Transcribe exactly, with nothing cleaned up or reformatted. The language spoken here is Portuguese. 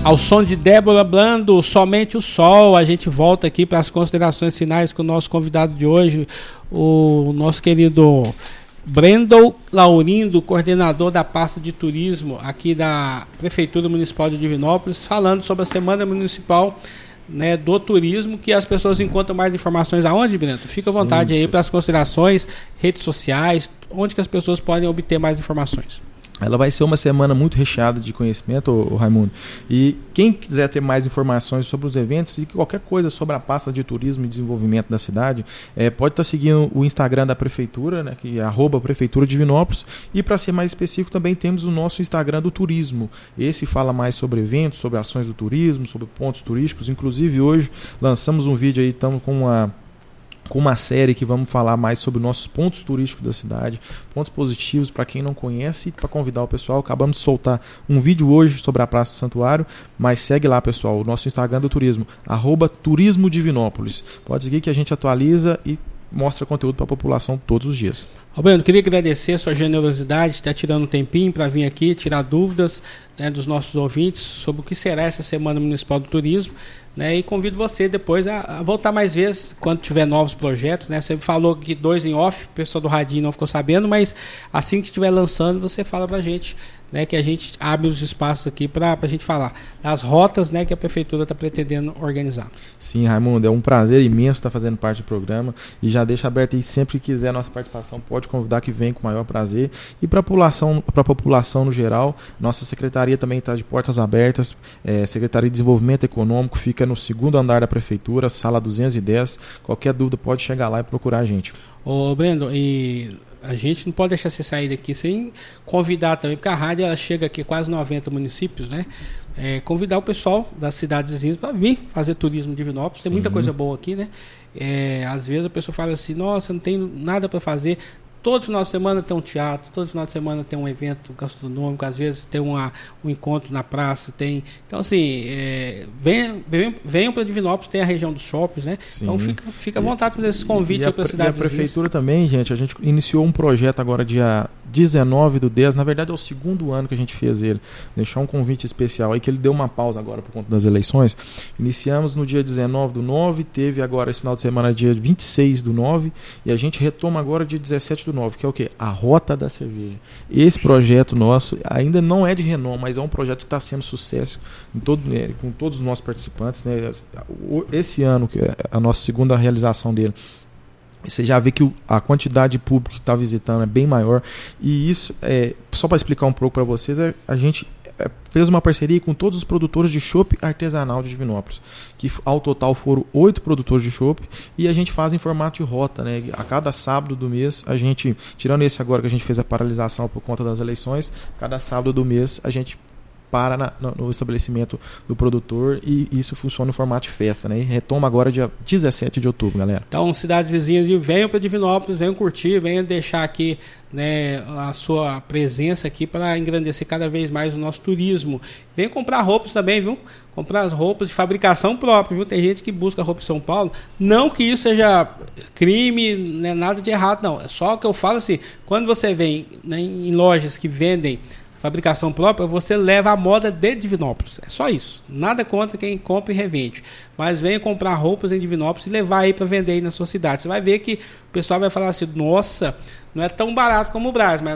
Ao som de Débora Blando, Somente o Sol, a gente volta aqui para as considerações finais com o nosso convidado de hoje, o nosso querido Brendel Laurindo, coordenador da pasta de turismo aqui da Prefeitura Municipal de Divinópolis, falando sobre a Semana Municipal, né, do turismo, que as pessoas encontram mais informações aonde, Brendo? Fica à vontade Sim, aí para as considerações, redes sociais, onde que as pessoas podem obter mais informações. Ela vai ser uma semana muito recheada de conhecimento, ô, ô Raimundo. E quem quiser ter mais informações sobre os eventos e qualquer coisa sobre a pasta de turismo e desenvolvimento da cidade, é, pode estar seguindo o Instagram da Prefeitura, né, que é arroba Prefeitura Divinópolis. E para ser mais específico, também temos o nosso Instagram do turismo. Esse fala mais sobre eventos, sobre ações do turismo, sobre pontos turísticos. Inclusive, hoje lançamos um vídeo aí, estamos com uma... com uma série que vamos falar mais sobre nossos pontos turísticos da cidade, pontos positivos para quem não conhece, para convidar o pessoal. Acabamos de soltar um vídeo hoje sobre a Praça do Santuário, mas segue lá, pessoal, o nosso Instagram do turismo, arroba Turismo Divinópolis. Pode seguir que a gente atualiza e mostra conteúdo para a população todos os dias. Roberto, queria agradecer a sua generosidade, estar tirando um tempinho para vir aqui, tirar dúvidas, né, dos nossos ouvintes sobre o que será essa Semana Municipal do Turismo, né, e convido você depois a, a voltar mais vezes quando tiver novos projetos, né? Você falou que dois em off, o pessoal do Radinho não ficou sabendo, mas assim que estiver lançando, você fala pra gente, né, que a gente abre os espaços aqui para a gente falar das rotas, né, que a Prefeitura está pretendendo organizar. Sim, Raimundo, é um prazer imenso estar fazendo parte do programa e já deixa aberto aí, sempre que quiser a nossa participação, pode convidar que vem com o maior prazer. E para a população, para a população no geral, nossa secretaria também está de portas abertas, é, Secretaria de Desenvolvimento Econômico, fica no segundo andar da Prefeitura, sala duzentos e dez, qualquer dúvida pode chegar lá e procurar a gente. Ô Brendo, e a gente não pode deixar você sair daqui sem convidar também, porque a rádio ela chega aqui a quase noventa municípios, né? É, convidar o pessoal das cidades vizinhas para vir fazer turismo de Divinópolis. Tem Sim. muita coisa boa aqui, né? É, às vezes a pessoa fala assim, nossa, não tem nada para fazer. Todo final de semana tem um teatro, todo final de semana tem um evento gastronômico, às vezes tem uma, um encontro na praça, tem... Então, assim, é, venham, venham, venham para Divinópolis, tem a região dos shoppings, né? Sim. Então, fica, fica à vontade de fazer esse convite para a cidade. E a Prefeitura também, gente, a gente iniciou um projeto agora dia dezenove do dez, na verdade é o segundo ano que a gente fez ele, deixar um convite especial aí, que ele deu uma pausa agora por conta das eleições. Iniciamos no dia dezenove do nove, teve agora esse final de semana dia vinte e seis do nove, e a gente retoma agora dia dezessete do nove, que é o quê? A Rota da Cerveja. Esse projeto nosso ainda não é de renome, mas é um projeto que está sendo sucesso em todo, né, com todos os nossos participantes, né? Esse ano, que é a nossa segunda realização dele, você já vê que a quantidade de público que está visitando é bem maior. E isso, é, só para explicar um pouco para vocês, é, a gente é, fez uma parceria com todos os produtores de chopp artesanal de Divinópolis, que ao total foram oito produtores de chopp, e a gente faz em formato de rota, né? A cada sábado do mês, a gente, tirando esse agora que a gente fez a paralisação por conta das eleições, cada sábado do mês a gente para na, no, no estabelecimento do produtor, e isso funciona no formato de festa, né? E retoma agora dia dezessete de outubro, galera. Então, cidades vizinhas, venham para Divinópolis, venham curtir, venham deixar aqui, né, a sua presença aqui para engrandecer cada vez mais o nosso turismo. Venham comprar roupas também, viu? Comprar as roupas de fabricação própria, viu? Tem gente que busca roupa em São Paulo. Não que isso seja crime, né, nada de errado, não. É só que eu falo assim, quando você vem, né, em lojas que vendem fabricação própria, você leva a moda de Divinópolis. É só isso. Nada contra quem compra e revende. Mas venha comprar roupas em Divinópolis e levar aí para vender aí na sua cidade. Você vai ver que o pessoal vai falar assim, nossa, não é tão barato como o Brás, mas